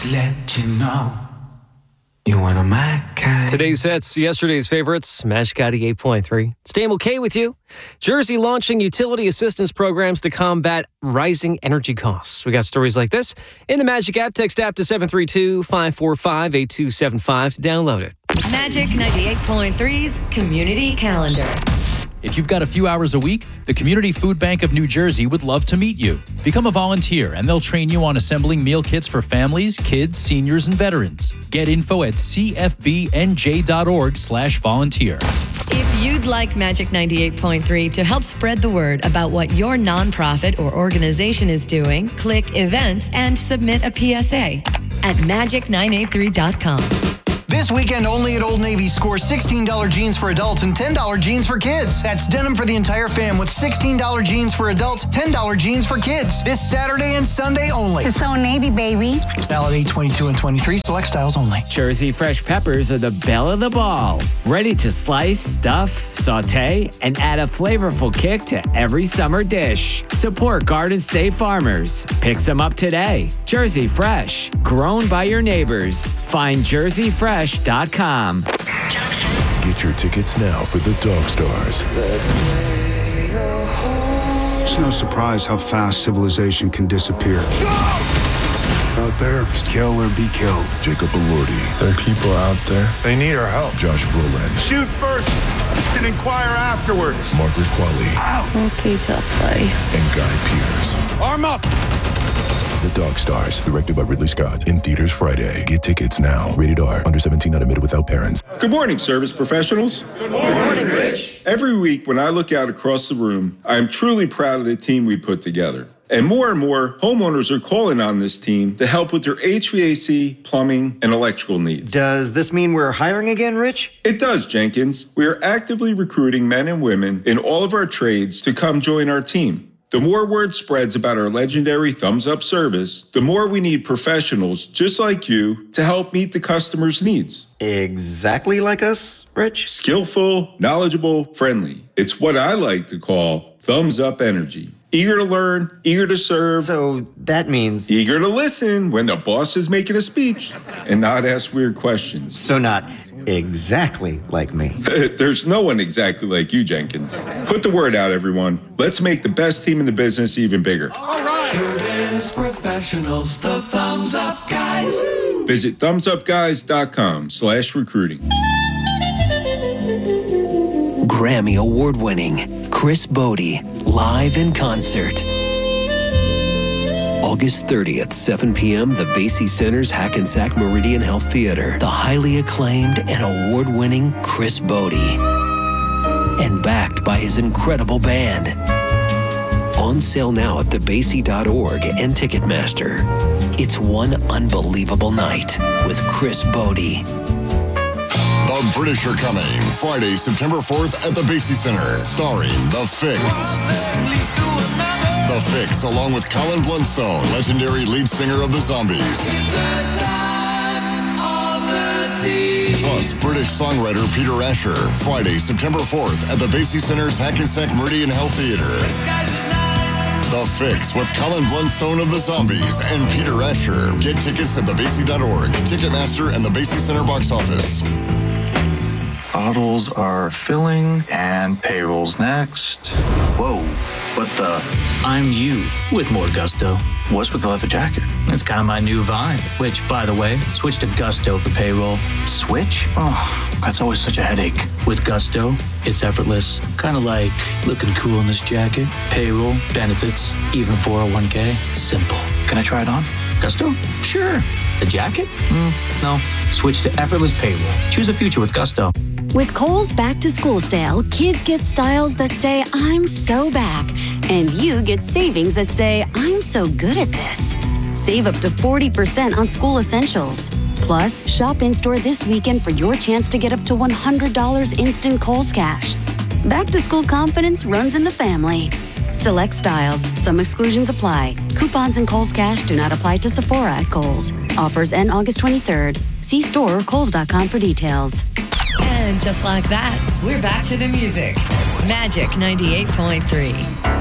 to let you know you one of my kind. Today's hits, yesterday's favorites, Magic 88.3. It's Dan McKay with you. Jersey launching utility assistance programs to combat rising energy costs. We got stories like this in the Magic app. Text app to 732-545-8275 to download it. Magic 98.3's Community Calendar. If you've got a few hours a week, the Community Food Bank of New Jersey would love to meet you. Become a volunteer, and they'll train you on assembling meal kits for families, kids, seniors, and veterans. Get info at cfbnj.org/volunteer. If you'd like Magic 98.3 to help spread the word about what your nonprofit or organization is doing, click Events and submit a PSA at magic983.com. This weekend only at Old Navy, score $16 jeans for adults and $10 jeans for kids. That's denim for the entire fam with $16 jeans for adults, $10 jeans for kids. This Saturday and Sunday only. It's Old Navy, baby. Valid 8/22 and 23, select styles only. Jersey fresh peppers are the belle of the ball. Ready to slice, stuff, saute, and add a flavorful kick to every summer dish. Support Garden State farmers. Pick some up today. Jersey Fresh, grown by your neighbors. Find JerseyFresh.com. Get your tickets now for the Dog Stars. It's no surprise how fast civilization can disappear. Out there, it's kill or be killed. Jacob Elordi. There are people out there. They need our help. Josh Brolin. Shoot first and inquire afterwards. Margaret Qualley. Okay, tough guy. And Guy Pearce. Arm up! The Dog Stars, directed by Ridley Scott, in theaters Friday. Get tickets now. Rated R, under 17, not admitted without parents. Good morning, service professionals. Good morning, Rich. Every week when I look out across the room, I am truly proud of the team we put together. And more homeowners are calling on this team to help with their HVAC, plumbing, and electrical needs. Does this mean we're hiring again, Rich? It does, Jenkins. We are actively recruiting men and women in all of our trades to come join our team. The more word spreads about our legendary Thumbs Up service, the more we need professionals just like you to help meet the customer's needs. Exactly like us, Rich? Skillful, knowledgeable, friendly. It's what I like to call Thumbs Up energy. Eager to learn, eager to serve. So that means... Eager to listen when the boss is making a speech and not ask weird questions. So not exactly like me. There's no one exactly like you, Jenkins. Put the word out, everyone. Let's make the best team in the business even bigger. All right. Service professionals, the Thumbs Up Guys. Visit thumbsupguys.com/recruiting. Grammy Award-winning Chris Bodie, live in concert. August 30th, 7 p.m., the Basie Center's Hackensack Meridian Health Theater. The highly acclaimed and award-winning Chris Bodie. And backed by his incredible band. On sale now at thebasie.org and Ticketmaster. It's one unbelievable night with Chris Bodie. The British are coming. Friday, September 4th at the Basie Center. Starring The Fix. The Fix, along with Colin Blunstone, legendary lead singer of the Zombies. Plus, British songwriter Peter Asher. Friday, September 4th at the Basie Center's Hackensack Meridian Health Theater. The Fix with Colin Blunstone of the Zombies and Peter Asher. Get tickets at thebasie.org, Ticketmaster, and the Basie Center box office. Bottles are filling and payroll's next. Whoa, what the? I'm you with more gusto. What's with the leather jacket? It's kind of my new vibe, which, by the way, switch to Gusto for payroll. Switch? Oh, that's always such a headache. With Gusto, it's effortless. Kind of like looking cool in this jacket. Payroll, benefits, even 401k. Simple. Can I try it on? Gusto? Sure. The jacket? No. Switch to effortless payroll. Choose a future with Gusto. With Kohl's Back to School sale, kids get styles that say, I'm so back. And you get savings that say, I'm so good at this. Save up to 40% on school essentials. Plus, shop in-store this weekend for your chance to get up to $100 instant Kohl's cash. Back to school confidence runs in the family. Select styles. Some exclusions apply. Coupons and Kohl's cash do not apply to Sephora at Kohl's. Offers end August 23rd. See store or kohls.com for details. And just like that, we're back to the music. Magic 98.3.